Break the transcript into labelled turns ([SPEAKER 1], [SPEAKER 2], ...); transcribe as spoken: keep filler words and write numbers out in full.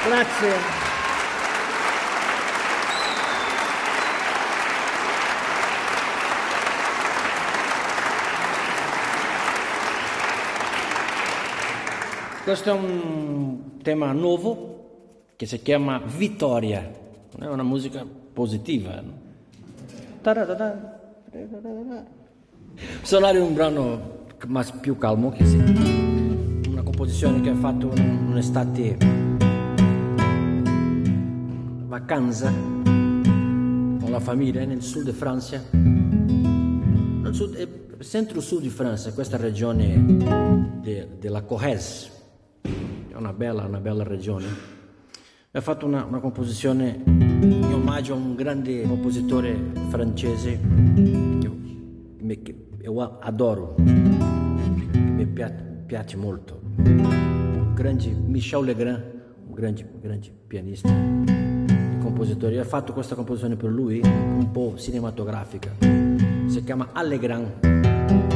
[SPEAKER 1] Grazie. Questo è un tema nuovo che si chiama Vittoria, è una musica positiva. No? Solare è un brano ma più calmo, che sì. Una composizione che ha fatto un'estate vacanza con la famiglia nel sud di Francia, nel sud, centro-sud di Francia, questa regione de, della Corrèze. È una bella, una bella regione. Ha fatto una, una composizione in omaggio a un grande compositore francese che, che io adoro, che mi piace, piace molto. Un grande Michel Legrand, un grande, grande pianista e compositore. Ha fatto questa composizione per lui un po' cinematografica. Si chiama Allegrand.